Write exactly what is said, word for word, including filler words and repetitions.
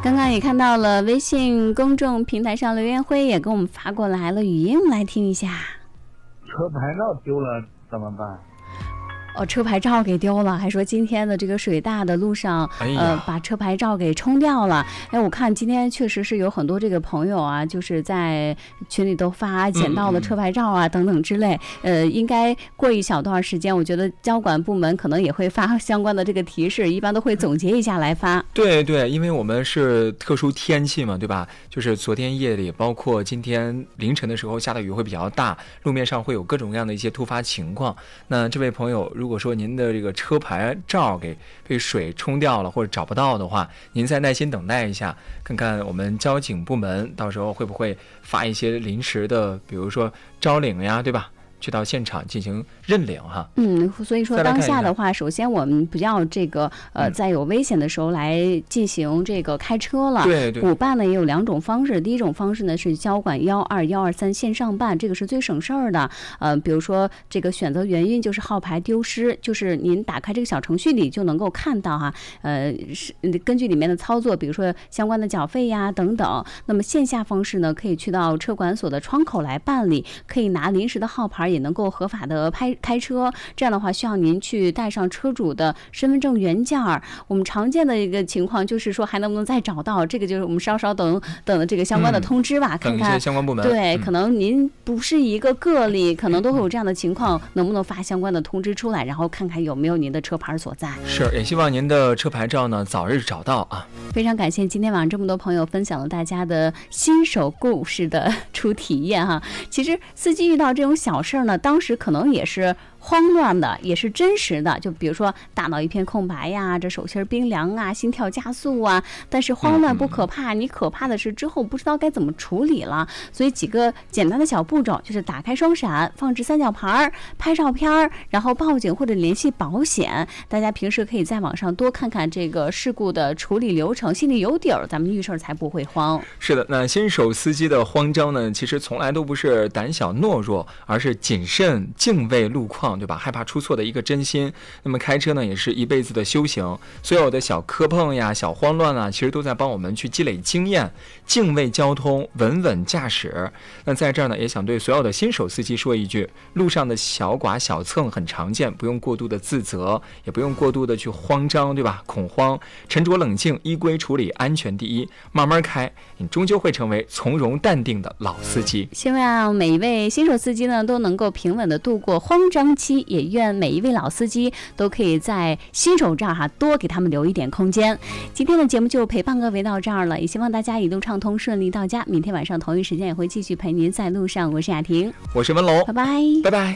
刚刚也看到了微信公众平台上刘元辉也给我们发过来了语音，来听一下。 车牌照丢了怎么办？ 哦，车牌照给丢了，还说今天的这个水大的路上， 哎、 呃，把车牌照给冲掉了。哎，我看今天确实是有很多这个朋友啊，就是在群里都发捡到了车牌照啊、嗯、等等之类。呃，应该过一小段时间，我觉得交管部门可能也会发相关的这个提示，一般都会总结一下来发。 对对，因为我们是特殊天气嘛，对吧？就是昨天夜里，包括今天凌晨的时候下的雨会比较大，路面上会有各种各样的一些突发情况。那这位朋友，如果说您的这个车牌照给被水冲掉了或者找不到的话，您再耐心等待一下，看看我们交警部门到时候会不会发一些临时的，比如说招领呀，对吧？去到现场进行认领哈。 嗯，所以说当下的话，首先我们不要这个呃，在有危险的时候来进行这个开车了。 对对。 补办呢也有两种方式，第一种方式呢是交管幺二幺二三线上办，这个是最省事儿的。呃，比如说这个选择原因就是号牌丢失，就是您打开这个小程序里就能够看到哈。呃，是根据里面的操作，比如说相关的缴费呀等等。那么线下方式呢，可以去到车管所的窗口来办理，可以拿临时的号牌。也能够合法的拍开车，这样的话需要您去带上车主的身份证原件儿。我们常见的一个情况就是说还能不能再找到，这个就是我们稍稍等等的这个相关的通知吧，嗯、看看等一些相关部门。 对、 嗯， 可能您不是一个个例，可能都会有这样的情况，能不能发相关的通知出来，然后看看有没有您的车牌所在。 是，也希望您的车牌照呢早日找到啊。 非常感谢今天晚上这么多朋友分享了大家的新手故事的初体验哈。其实司机遇到这种小事儿呢，当时可能也是慌乱的，也是真实的，就比如说大脑一片空白呀，这手心冰凉啊，心跳加速啊。但是慌乱不可怕，你可怕的是之后不知道该怎么处理了。所以几个简单的小步骤，就是打开双闪，放置三角牌，拍照片，然后报警或者联系保险。大家平时可以在网上多看看这个事故的处理流程，心里有底儿，咱们遇事才不会慌。 是的，那新手司机的慌张呢，其实从来都不是胆小懦弱，而是谨慎敬畏路况，对吧？害怕出错的一个真心。那么开车呢，也是一辈子的修行，所有的小磕碰呀、小慌乱啊，其实都在帮我们去积累经验，敬畏交通，稳稳驾驶。那在这儿呢，也想对所有的新手司机说一句：路上的小剐小蹭很常见，不用过度的自责，也不用过度的去慌张，对吧？恐慌，沉着冷静，依规处理，安全第一，慢慢开，你终究会成为从容淡定的老司机。 希望每一位新手司机呢都能够平稳的度过慌张期，也愿每一位老司机都可以在新手这儿哈多给他们留一点空间。今天的节目就陪伴各位到这儿了，也希望大家一路畅通顺利到家。明天晚上同一时间也会继续陪您在路上，我是雅婷， 我是文龙， 拜拜， 拜拜。